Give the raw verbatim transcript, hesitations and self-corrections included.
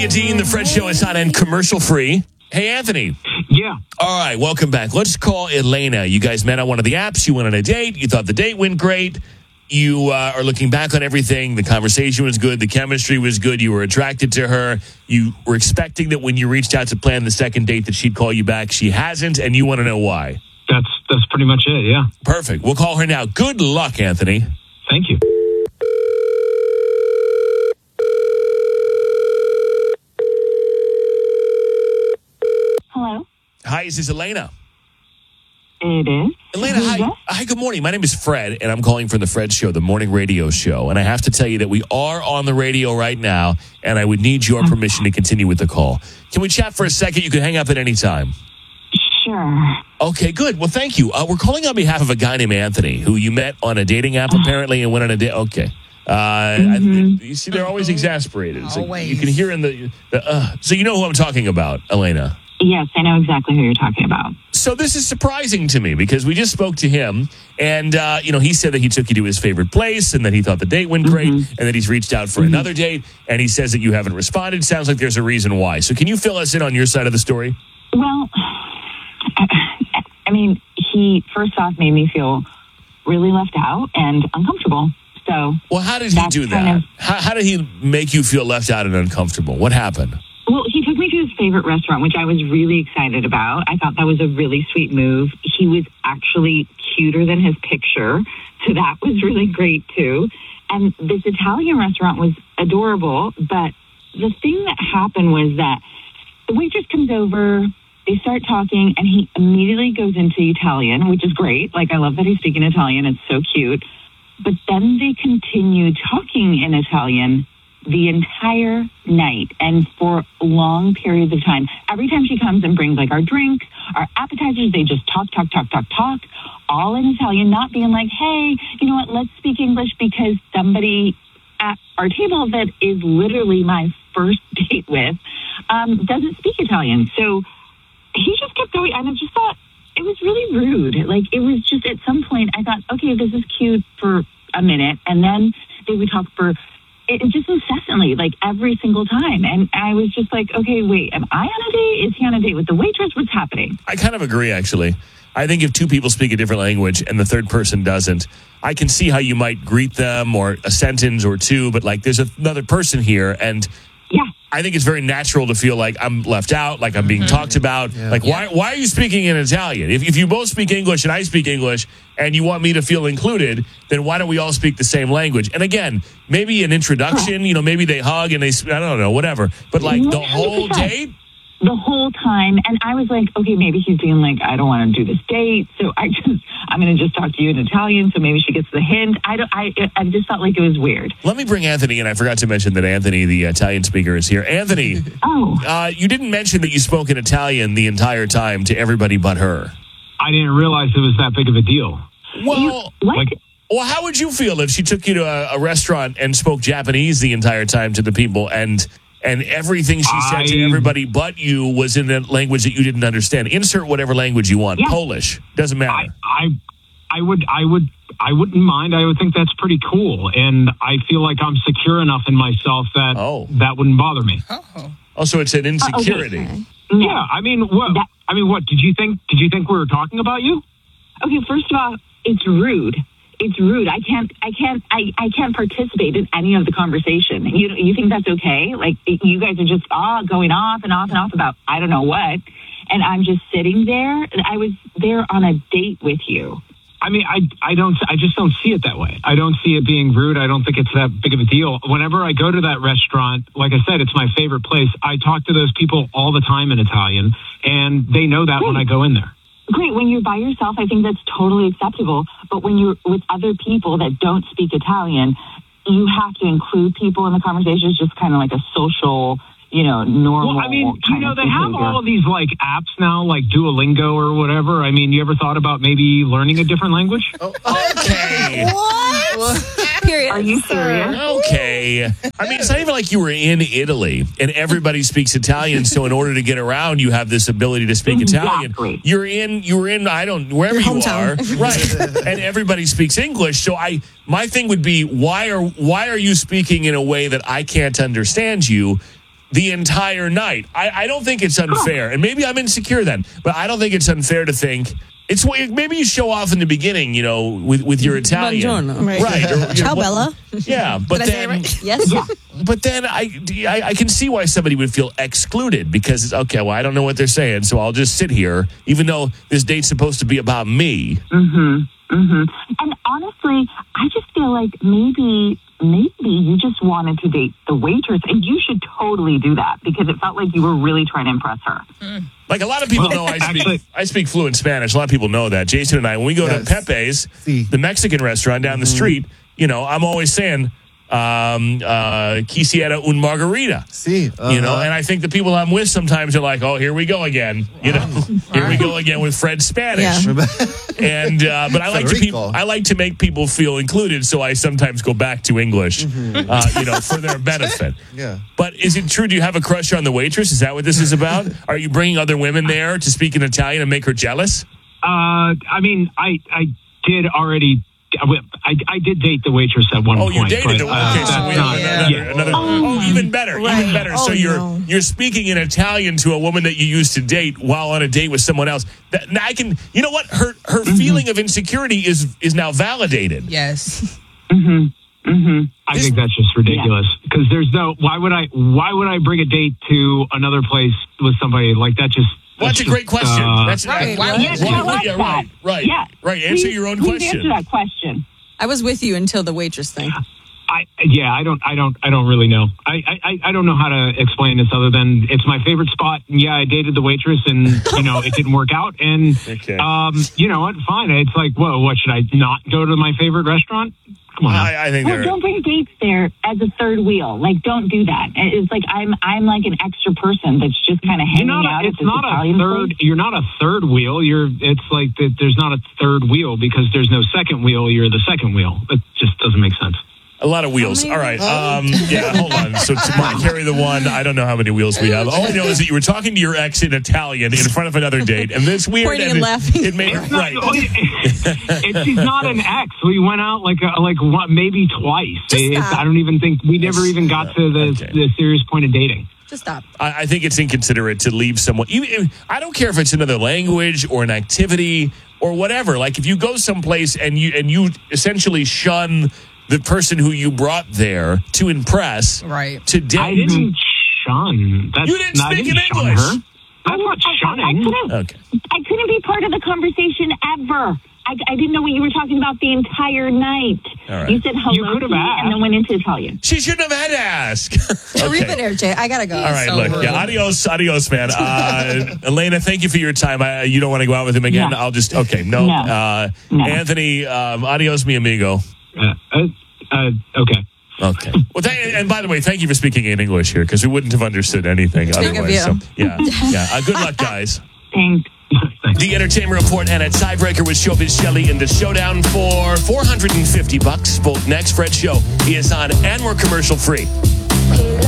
and Dean, the Fred Show is on and commercial free. Hey, Anthony. Yeah. All right, welcome back. Let's call Elena. You guys met on one of the apps. You went on a date. You thought the date went great. You uh, are looking back on everything. The conversation was good. The chemistry was good. You were attracted to her. You were expecting that when you reached out to plan the second date that she'd call you back. She hasn't, and you want to know why. That's that's pretty much it, yeah. Perfect. We'll call her now. Good luck, Anthony. Thank you. Hello? Hi, is this Elena? It is. Elena, hi. Yes? Hi, good morning. My name is Fred, and I'm calling from the Fred Show, the morning radio show. And I have to tell you that we are on the radio right now, and I would need your permission to continue with the call. Can we chat for a second? You can hang up at any time. Sure. Okay, good. Well, thank you. Uh, we're calling on behalf of a guy named Anthony, who you met on a dating app, apparently, and went on a date. Okay. Uh, Mm-hmm. I, you see, they're always exasperated. It's like, Always. you can hear in the... the uh, so you know who I'm talking about, Elena. Yes, I know exactly who you're talking about. So this is surprising to me because we just spoke to him, and uh, you know he said that he took you to his favorite place, and that he thought the date went great, Mm-hmm. and that he's reached out for Mm-hmm. another date, and he says that you haven't responded. Sounds like there's a reason why. So can you fill us in on your side of the story? Well, I, I mean, he first off made me feel really left out and uncomfortable. So, Well, how did he That's do kind that? of- How, how did he make you feel left out and uncomfortable? What happened? well, he took me to his favorite restaurant, which I was really excited about. I thought that was a really sweet move. He was actually cuter than his picture, so that was really great too. And this Italian restaurant was adorable, but the thing that happened was that the waitress comes over, they start talking, and he immediately goes into Italian, which is great. Like, I love that he's speaking Italian. It's so cute. But then they continue talking in Italian the entire night and for long periods of time. Every time she comes and brings like our drink, our appetizers, they just talk, talk, talk, talk, talk, all in Italian, not being like, hey, you know what, let's speak English because somebody at our table that is literally my first date with um, doesn't speak Italian. So he just kept going, and I just thought it was really rude. Like, it was just at some point I thought, okay, this is cute for a minute, and then they would talk for it just incessantly, like every single time. And I was just like, okay, wait, am I on a date? Is he on a date with the waitress? What's happening? I kind of agree, actually. I think if two people speak a different language and the third person doesn't, I can see how you might greet them or a sentence or two, but like there's another person here, and Yeah. I think it's very natural to feel like I'm left out, like I'm being mm-hmm. talked about. Yeah. Like, why why are you speaking in Italian? If, if you both speak English and I speak English and you want me to feel included, then why don't we all speak the same language? And again, maybe an introduction, you know, maybe they hug and they, I don't know, whatever. But like the whole date? The whole time. And I was like, okay, maybe he's being like, I don't want to do this date. So I just, I'm going to just talk to you in Italian. So maybe she gets the hint. I don't, I, I just felt like it was weird. Let me bring Anthony in. I forgot to mention that Anthony, the Italian speaker, is here. Anthony, oh, uh, you didn't mention that you spoke in Italian the entire time to everybody but her. I didn't realize it was that big of a deal. Well, you, what? Like, well, how would you feel if she took you to a, a restaurant and spoke Japanese the entire time to the people, and and everything she said I, to everybody but you was in a language that you didn't understand? Insert whatever language you want. Yeah. Polish. Doesn't matter. I, I, I would, I would, I wouldn't mind. I would think that's pretty cool, and I feel like I'm secure enough in myself that Oh. that wouldn't bother me. Oh. Also, it's an insecurity. Uh, okay. No. Yeah, I mean, what? That- I mean, what did you think? Did you think we were talking about you? Okay, first of all, it's rude. It's rude. I can't. I can't. I, I can't participate in any of the conversation. You you think that's okay? Like you guys are just ah going off and off and off about I don't know what, and I'm just sitting there. I was there on a date with you. I mean, I, I don't, I just don't see it that way. I don't see it being rude. I don't think it's that big of a deal. Whenever I go to that restaurant, like I said, it's my favorite place. I talk to those people all the time in Italian, and they know that when I go in there. Great. When you're by yourself, I think that's totally acceptable. But when you're with other people that don't speak Italian, you have to include people in the conversation. It's just kind of like a social, you know, normal. Well, I mean, you kind know, of they have behavior. all of these like apps now, like Duolingo or whatever. I mean, you ever thought about maybe learning a different language? Okay. What? Period. Are you serious? Okay. I mean, it's not even like you were in Italy and everybody speaks Italian. So in order to get around, you have this ability to speak Exactly. Italian. You're in, you're in, I don't, wherever Your you hometown. are. Right. And everybody speaks English. So I, my thing would be, why are, why are you speaking in a way that I can't understand you? the entire night. I, I don't think it's unfair, and maybe I'm insecure then, but I don't think it's unfair to think it's maybe you show off in the beginning, you know, with, with your Italian, Buongiorno. right? right or, Ciao, or, Bella. Yeah, but Did I say it then, right? Yes. but then I, I I can see why somebody would feel excluded because it's okay. Well, I don't know what they're saying, so I'll just sit here, even though this date's supposed to be about me. Mm-hmm. Mm-hmm. And honestly, I just feel like maybe maybe you just wanted to date the waitress, and you should totally do that because it felt like you were really trying to impress her. Mm. Like a lot of people Well, know I speak actually- I speak fluent Spanish. A lot of people know that. Jason and I, when we go Yes. to Pepe's, Si. the Mexican restaurant down the street, you know, I'm always saying, um, uh, quisiera un margarita. See, uh-huh. You know, and I think the people I'm with sometimes are like, oh, here we go again. You know, here we go again with Fred's Spanish. Yeah. And uh, but I like to Federico. peop- I like to make people feel included, so I sometimes go back to English, uh, you know, for their benefit. Yeah. But is it true? Do you have a crush on the waitress? Is that what this is about? Are you bringing other women there to speak in Italian and make her jealous? Uh, I mean, I I did already. I, I did date the waitress at one Oh, point. you dated but, the uh, okay, so that's wait, not- another, yeah. another, oh, even better, even better. Oh, So you're no. you're speaking in Italian to a woman that you used to date while on a date with someone else. That, now I can, you know what? Her her Mm-hmm. feeling of insecurity is is now validated. Yes. Mm-hmm. Mm-hmm. I This- think that's just ridiculous because there's no. Why would I? Why would I bring a date to another place with somebody like that? Just Well, that's a just, great question. uh, That's Right. Why, Why Yes, why- I like yeah, that. right, right, Yeah. right. Answer Please- your own please question. Answer that question. I was with you until the waitress thing. I yeah, I don't, I don't, I don't really know. I, I, I don't know how to explain this other than it's my favorite spot. And yeah, I dated the waitress, and you know it didn't work out. And Okay. um, you know what? Fine. It's like, whoa, what should I not go to my favorite restaurant? Come on. now. I, I think Well, they're. don't bring dates there as a third wheel. Like, don't do that. It's like I'm I'm like an extra person that's just kind of You're hanging not out a, at it's this not a Italian third. place. You're not a third wheel. You're. It's like that. There's not a third wheel because there's no second wheel. You're the second wheel. It just doesn't make sense. A lot of wheels. All right. Um, yeah, hold on. So to carry the one, I don't know how many wheels we have. All I know is that you were talking to your ex in Italian in front of another date, and this weird. Pointing and and it, laughing. It made It's not, right. it's, she's not an ex. We went out like a, like what, maybe twice. It's, stop. I don't even think we never even got to the, Okay. the serious point of dating. Just stop. I, I think it's inconsiderate to leave someone. Even, I don't care if it's another language or an activity or whatever. Like if you go someplace and you and you essentially shun the person who you brought there to impress, Right. To date. I didn't shun. That's You didn't not, I speak didn't in shun English. her. That's not I, I, shunning. couldn't, Okay. I couldn't be part of the conversation ever. I, I didn't know what you were talking about the entire night. All right. You said You hello could to have me asked. and then went into Italian. She shouldn't have had to ask. Read Okay. it there, Jay. I gotta go. All right, So look, rude. yeah, adios, adios, man. Uh, Elena, thank you for your time. I, you don't want to go out with him again? No. I'll just, okay, no. No. Uh, No. Anthony, um, adios, mi amigo. Uh, uh, uh, okay. Okay. Well, th- and by the way, thank you for speaking in English here because we wouldn't have understood anything Big of otherwise. you. So, yeah, yeah. Uh, good luck, guys. Thanks. Thanks. The Entertainment Report and a tiebreaker with Showbiz Shelley in the showdown for four hundred fifty bucks. Both next. Fred Show. He is on and we're commercial free.